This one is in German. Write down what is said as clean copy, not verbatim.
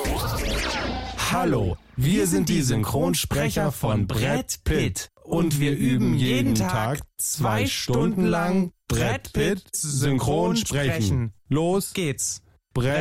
Hallo, wir sind die Synchronsprecher von Brad Pitt und wir üben jeden Tag 2 Stunden lang Brad Pitt synchron sprechen. Los geht's. Brad